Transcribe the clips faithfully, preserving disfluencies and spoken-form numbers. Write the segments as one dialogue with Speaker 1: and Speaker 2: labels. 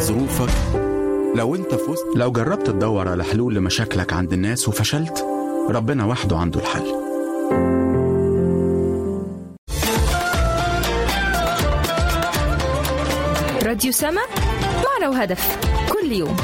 Speaker 1: ظروفك، لو انت في وسط، لو جربت تدور على حلول لمشاكلك عند الناس وفشلت، ربنا وحده عنده الحل.
Speaker 2: راديو سما، معنى وهدف كل يوم.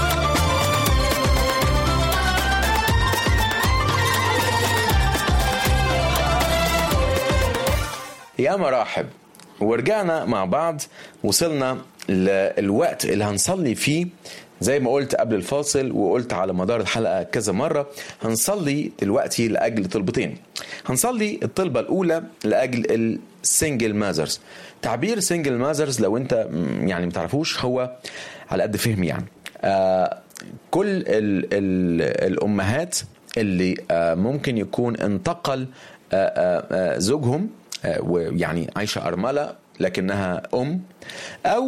Speaker 3: يا مرحب، ورجعنا مع بعض. وصلنا للوقت اللي هنصلي فيه زي ما قلت قبل الفاصل، وقلت على مدار الحلقة كذا مرة. هنصلي دلوقتي لأجل طلبتين. هنصلي الطلبة الأولى لأجل السنجل مازرز. تعبير سنجل مازرز لو انت يعني متعرفوش، هو على قد فهمي يعني آه كل ال ال الأمهات اللي آه ممكن يكون انتقل آه آه زوجهم آه ويعني عايشة أرملة لكنها أم، أو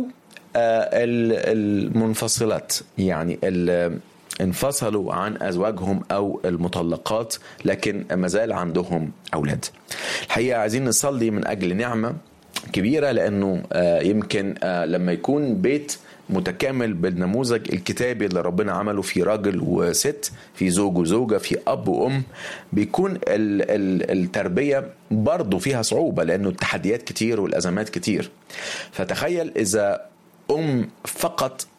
Speaker 3: المنفصلات يعني انفصلوا عن أزواجهم أو المطلقات لكن ما زال عندهم أولاد. الحقيقة عايزين نصلي من أجل نعمة كبيرة، لأنه يمكن لما يكون بيت متكامل بالنموذج الكتابي اللي ربنا عمله في راجل وست، في زوج وزوجة، في أب وأم، بيكون التربية برضو فيها صعوبة لأنه التحديات كتير والأزمات كتير. فتخيل إذا أم فقط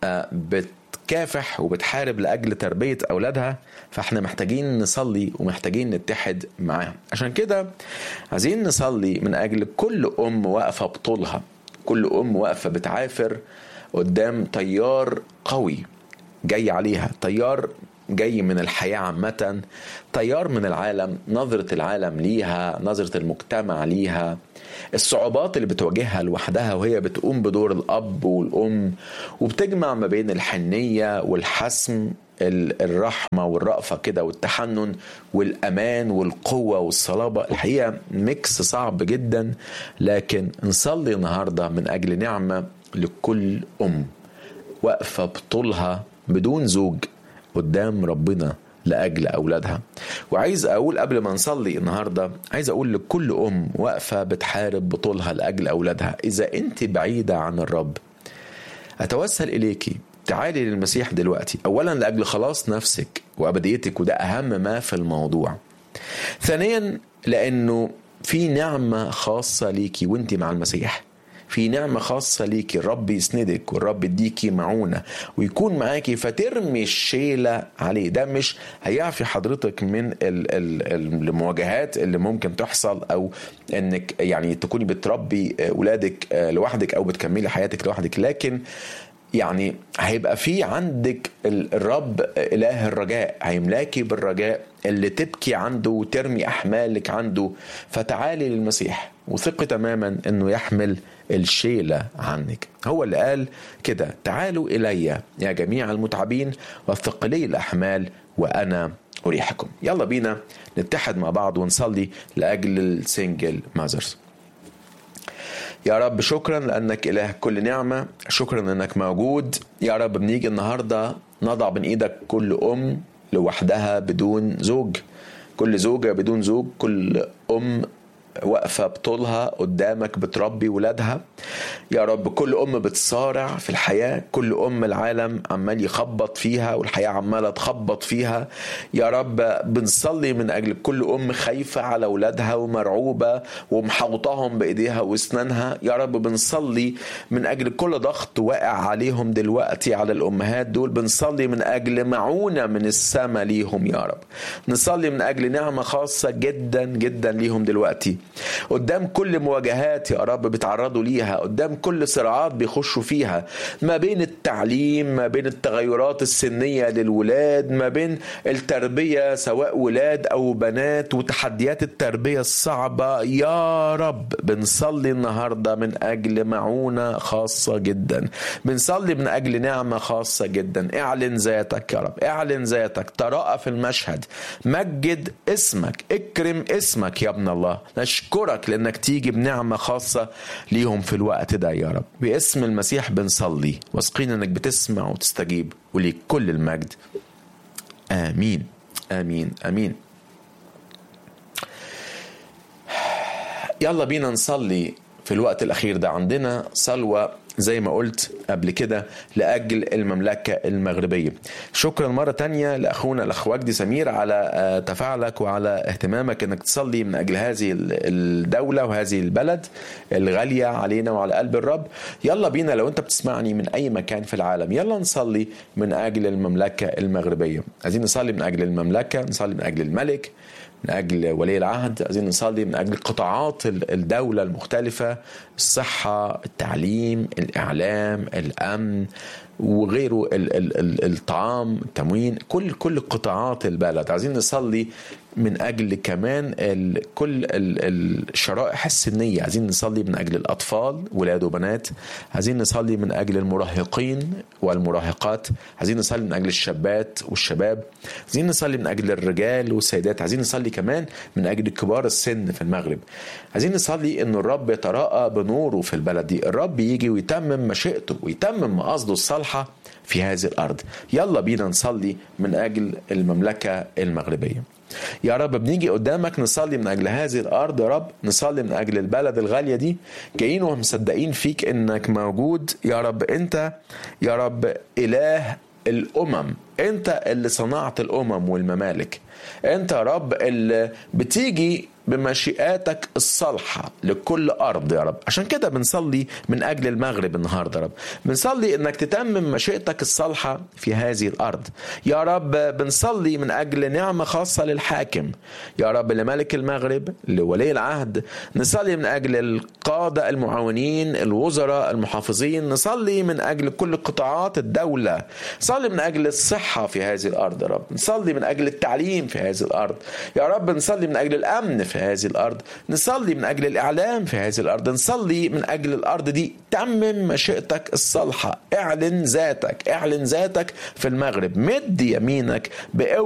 Speaker 3: بتكافح وبتحارب لأجل تربية أولادها، فإحنا محتاجين نصلي ومحتاجين نتحد معاها. عشان كده عايزين نصلي من أجل كل أم واقفة بطولها، كل أم واقفة بتعافر قدام تيار قوي جاي عليها، تيار جاي من الحياة عامة، تيار من العالم، نظرة العالم ليها، نظرة المجتمع ليها، الصعوبات اللي بتواجهها لوحدها وهي بتقوم بدور الأب والأم، وبتجمع ما بين الحنية والحسم، الرحمة والرأفة كده، والتحنن والأمان والقوة والصلابة. الحقيقة ميكس صعب جدا، لكن نصلي النهاردة من أجل نعمة لكل أم واقفة بطولها بدون زوج قدام ربنا لأجل أولادها. وعايز أقول قبل ما نصلي النهاردة، عايز أقول لكل أم واقفة بتحارب بطولها لأجل أولادها، إذا أنت بعيدة عن الرب أتوسل إليكي، تعالي للمسيح دلوقتي، أولا لأجل خلاص نفسك وأبديتك، وده أهم ما في الموضوع. ثانيا لأنه في نعمة خاصة ليكي وانت مع المسيح، في نعمة خاصة ليكي، الرب يسندك والرب يديكي معونة ويكون معاكي فترمي الشيلة عليه. ده مش هيعفي حضرتك من المواجهات اللي ممكن تحصل، أو أنك يعني تكوني بتربي أولادك لوحدك أو بتكملي حياتك لوحدك، لكن يعني هيبقى في عندك الرب إله الرجاء، هيملاكي بالرجاء اللي تبكي عنده وترمي أحمالك عنده. فتعالي للمسيح وثقي تماما أنه يحمل الشيلة عنك. هو اللي قال كده: تعالوا إلي يا جميع المتعبين والثقلي الأحمال وأنا أريحكم. يلا بينا نتحد مع بعض ونصلي لأجل السنجل مازرز. يا رب شكرا لأنك إله كل نعمة، شكرا أنك موجود يا رب. بنيجي النهاردة نضع بين إيدك كل أم لوحدها بدون زوج، كل زوجة بدون زوج، كل أم واقفة بطولها قدامك بتربي ولادها يا رب، كل أم بتصارع في الحياة، كل أم العالم عمال يخبط فيها والحياة عمالة تخبط فيها يا رب. بنصلي من أجل كل أم خايفة على ولادها ومرعوبة ومحوطهم بإيديها واسنانها يا رب. بنصلي من أجل كل ضغط واقع عليهم دلوقتي على الأمهات دول، بنصلي من أجل معونة من السماء ليهم يا رب. نصلي من أجل نعمة خاصة جدا جدا ليهم دلوقتي قدام كل مواجهات يا رب بتعرضوا ليها، قدام كل صراعات بيخشوا فيها، ما بين التعليم، ما بين التغيرات السنية للولاد، ما بين التربية سواء ولاد أو بنات، وتحديات التربية الصعبة يا رب. بنصلي النهاردة من أجل معونة خاصة جدا، بنصلي من أجل نعمة خاصة جدا. اعلن ذاتك يا رب، اعلن ذاتك، تراءى في المشهد، مجد اسمك، اكرم اسمك يا ابن الله. نشكرك لأنك تيجي بنعمة خاصة ليهم في الوقت ده يا رب. باسم المسيح بنصلي واثقين أنك بتسمع وتستجيب، وليك كل المجد. آمين آمين آمين. يلا بينا نصلي في الوقت الأخير ده. عندنا صلوة زي ما قلت قبل كده لأجل المملكة المغربية. شكرا مرة تانية لأخونا الأخ وجدي سمير على تفاعلك وعلى اهتمامك أنك تصلي من أجل هذه الدولة وهذه البلد الغالية علينا وعلى قلب الرب. يلا بينا لو أنت بتسمعني من أي مكان في العالم يلا نصلي من أجل المملكة المغربية. عايزين نصلي من أجل المملكة، نصلي من أجل الملك، من أجل ولي العهد، عايزين نصلي من أجل قطاعات الدولة المختلفة، الصحة، التعليم، الإعلام، الأمن وغيره، الطعام، التموين، كل كل قطاعات البلد. عايزين نصلي من أجل كمان ال كل ال الشرائح السنية. عايزين نصلي من أجل الأطفال ولاد وبنات، عايزين نصلي من أجل المراهقين والمراهقات، عايزين نصلي من أجل الشابات والشباب، عايزين نصلي من أجل الرجال والسيدات، عايزين نصلي كمان من أجل كبار السن في المغرب. عايزين نصلي إنه الرب يتراءى بنوره في البلد دي، الرب يجي ويتمم مشيئته ويتمم مقاصده الصالحة في هذه الأرض. يلا بينا نصلي من أجل المملكة المغربية. يا رب بنيجي قدامك نصلي من أجل هذه الأرض، يا رب نصلي من أجل البلد الغالية دي، جايين ومصدقين فيك إنك موجود يا رب. أنت يا رب إله الأمم، أنت اللي صنعت الأمم والممالك، أنت يا رب اللي بتيجي بمشيئاتك الصالحة لكل أرض يا رب. عشان كده بنصلي من أجل المغرب النهاردة يا رب، بنصلي إنك تتمم مشيئتك الصالحة في هذه الأرض يا رب. بنصلي من أجل نعمة خاصة للحاكم يا رب، لملك المغرب، لولي العهد، نصلي من أجل القادة المعاونين، الوزراء، المحافظين، نصلي من أجل كل قطاعات الدولة، نصلي من أجل الصحة في هذه الأرض يا رب، نصلي من أجل التعليم في هذه الأرض يا رب، نصلي من أجل الأمن في هذه الأرض، نصلي من أجل الإعلام في هذه الأرض، نصلي من أجل الأرض دي تمم مشيئتك الصالحة. اعلن ذاتك، اعلن ذاتك في المغرب، مد يمينك بقوة